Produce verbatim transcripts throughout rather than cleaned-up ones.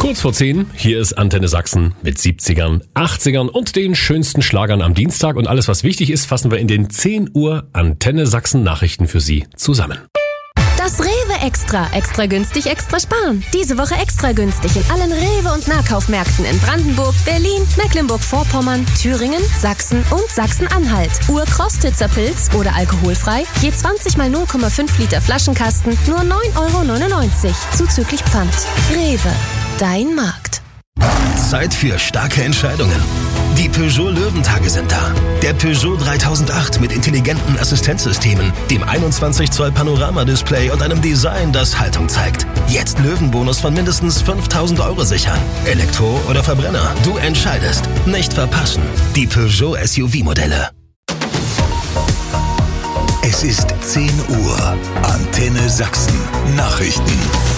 Kurz vor zehn, hier ist Antenne Sachsen mit siebzigern, achtzigern und den schönsten Schlagern am Dienstag. Und alles, was wichtig ist, fassen wir in den zehn Uhr Antenne Sachsen Nachrichten für Sie zusammen. Das Rewe Extra. Extra günstig, extra sparen. Diese Woche extra günstig in allen Rewe- und Nahkaufmärkten in Brandenburg, Berlin, Mecklenburg-Vorpommern, Thüringen, Sachsen und Sachsen-Anhalt. Ur-Krostitzer Pilz oder alkoholfrei, je zwanzig mal null Komma fünf Liter Flaschenkasten, nur neun Euro neunundneunzig, zuzüglich Pfand. Rewe, dein Markt. Zeit für starke Entscheidungen. Die Peugeot Löwentage sind da. Der Peugeot dreitausendacht mit intelligenten Assistenzsystemen, dem einundzwanzig Zoll Panoramadisplay und einem Design, das Haltung zeigt. Jetzt Löwenbonus von mindestens fünftausend Euro sichern. Elektro oder Verbrenner, du entscheidest. Nicht verpassen. Die Peugeot S U V-Modelle. Es ist zehn Uhr. Antenne Sachsen. Nachrichten.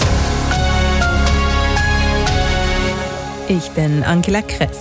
Ich bin Angela Kress.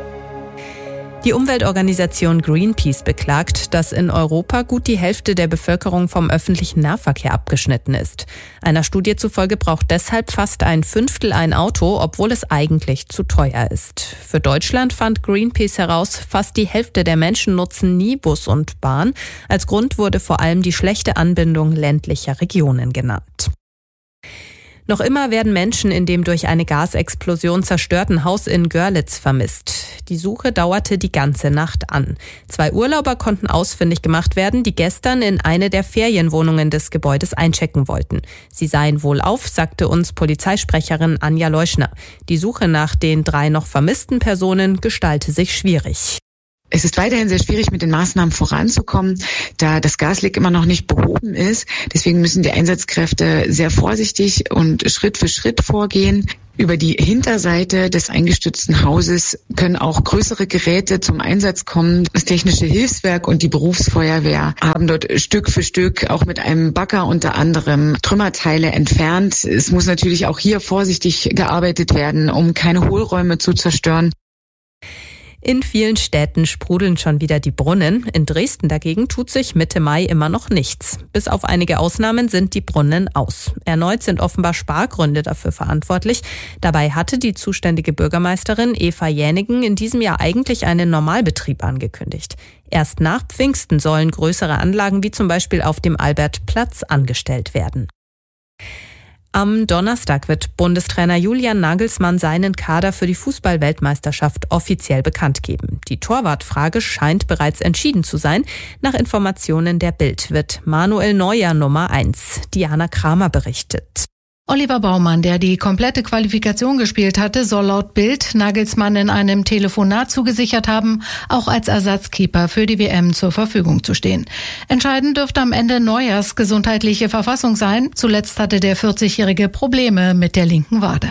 Die Umweltorganisation Greenpeace beklagt, dass in Europa gut die Hälfte der Bevölkerung vom öffentlichen Nahverkehr abgeschnitten ist. Einer Studie zufolge braucht deshalb fast ein Fünftel ein Auto, obwohl es eigentlich zu teuer ist. Für Deutschland fand Greenpeace heraus, fast die Hälfte der Menschen nutzen nie Bus und Bahn. Als Grund wurde vor allem die schlechte Anbindung ländlicher Regionen genannt. Noch immer werden Menschen in dem durch eine Gasexplosion zerstörten Haus in Görlitz vermisst. Die Suche dauerte die ganze Nacht an. Zwei Urlauber konnten ausfindig gemacht werden, die gestern in eine der Ferienwohnungen des Gebäudes einchecken wollten. Sie seien wohlauf, sagte uns Polizeisprecherin Anja Leuschner. Die Suche nach den drei noch vermissten Personen gestalte sich schwierig. Es ist weiterhin sehr schwierig, mit den Maßnahmen voranzukommen, da das Gasleck immer noch nicht behoben ist. Deswegen müssen die Einsatzkräfte sehr vorsichtig und Schritt für Schritt vorgehen. Über die Hinterseite des eingestürzten Hauses können auch größere Geräte zum Einsatz kommen. Das Technische Hilfswerk und die Berufsfeuerwehr haben dort Stück für Stück auch mit einem Bagger unter anderem Trümmerteile entfernt. Es muss natürlich auch hier vorsichtig gearbeitet werden, um keine Hohlräume zu zerstören. In vielen Städten sprudeln schon wieder die Brunnen. In Dresden dagegen tut sich Mitte Mai immer noch nichts. Bis auf einige Ausnahmen sind die Brunnen aus. Erneut sind offenbar Spargründe dafür verantwortlich. Dabei hatte die zuständige Bürgermeisterin Eva Jänigen in diesem Jahr eigentlich einen Normalbetrieb angekündigt. Erst nach Pfingsten sollen größere Anlagen wie zum Beispiel auf dem Albertplatz angestellt werden. Am Donnerstag wird Bundestrainer Julian Nagelsmann seinen Kader für die Fußball-Weltmeisterschaft offiziell bekannt geben. Die Torwartfrage scheint bereits entschieden zu sein. Nach Informationen der Bild wird Manuel Neuer Nummer eins. Diana Kramer berichtet. Oliver Baumann, der die komplette Qualifikation gespielt hatte, soll laut Bild Nagelsmann in einem Telefonat zugesichert haben, auch als Ersatzkeeper für die W M zur Verfügung zu stehen. Entscheidend dürfte am Ende Neuers gesundheitliche Verfassung sein. Zuletzt hatte der vierzigjährige Probleme mit der linken Wade.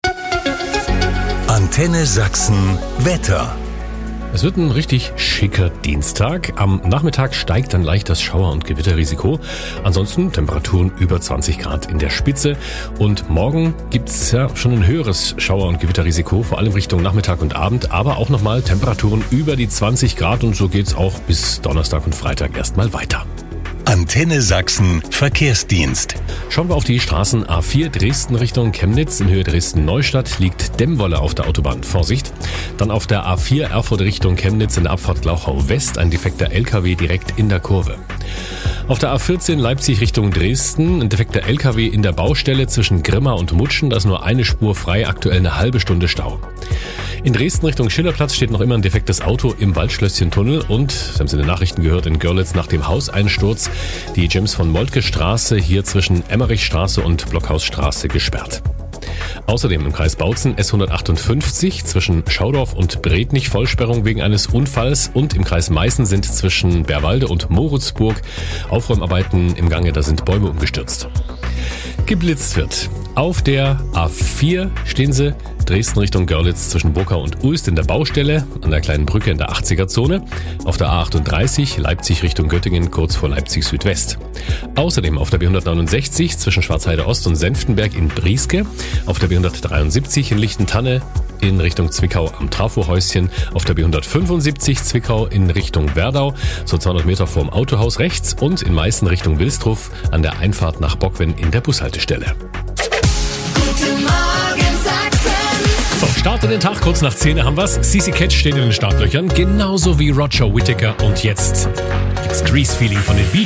Antenne Sachsen Wetter. Es wird ein richtig schicker Dienstag. Am Nachmittag steigt dann leicht das Schauer- und Gewitterrisiko. Ansonsten Temperaturen über zwanzig Grad in der Spitze. Und morgen gibt's ja schon ein höheres Schauer- und Gewitterrisiko, vor allem Richtung Nachmittag und Abend. Aber auch nochmal Temperaturen über die zwanzig Grad und so geht's auch bis Donnerstag und Freitag erstmal weiter. Antenne Sachsen Verkehrsdienst. Schauen wir auf die Straßen A vier Dresden Richtung Chemnitz. In Höhe Dresden-Neustadt liegt Dämmwolle auf der Autobahn. Vorsicht. Dann auf der A vier Erfurt Richtung Chemnitz in der Abfahrt Glauchau West ein defekter L K W direkt in der Kurve. Auf der A vierzehn Leipzig Richtung Dresden ein defekter L K W in der Baustelle zwischen Grimma und Mutschen. Da ist nur eine Spur frei, aktuell eine halbe Stunde Stau. In Dresden Richtung Schillerplatz steht noch immer ein defektes Auto im Waldschlösschen-Tunnel und, Sie haben es in den Nachrichten gehört, in Görlitz nach dem Hauseinsturz die James von Moltke Straße hier zwischen Emmerichstraße und Blockhausstraße gesperrt. Außerdem im Kreis Bautzen S hundertachtundfünfzig zwischen Schaudorf und Brednich Vollsperrung wegen eines Unfalls und im Kreis Meißen sind zwischen Bärwalde und Moritzburg Aufräumarbeiten im Gange, da sind Bäume umgestürzt. Geblitzt wird. Auf der A vier stehen sie Dresden Richtung Görlitz zwischen Burkau und Uist in der Baustelle, an der kleinen Brücke in der achtziger-Zone. Auf der A achtunddreißig Leipzig Richtung Göttingen kurz vor Leipzig Südwest. Außerdem auf der B hundertneunundsechzig zwischen Schwarzheide Ost und Senftenberg in Brieske. Auf der B hundertdreiundsiebzig in Lichtentanne in Richtung Zwickau am Trafohäuschen. Auf der B hundertfünfundsiebzig Zwickau in Richtung Werdau, so zweihundert Meter vorm Autohaus rechts. Und in Meißen Richtung Wilstruf an der Einfahrt nach Bockwen in der Bushaltestelle. Guten Morgen Sachsen. So, starten den Tag, kurz nach zehn haben wir's. C C Catch steht in den Startlöchern, genauso wie Roger Whittaker. Und jetzt gibt's Grease Feeling von den Bee